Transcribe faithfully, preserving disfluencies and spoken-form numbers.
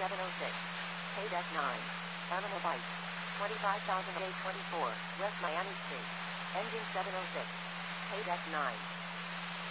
seven oh six. K-Deck nine. Animal Bite. twenty-five thousand A twenty-four, West Miami Street. Engine seven oh six. K-Deck nine.